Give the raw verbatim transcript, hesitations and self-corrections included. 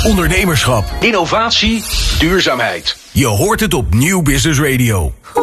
ondernemerschap, innovatie, duurzaamheid. Je hoort het op Nieuw Business Radio.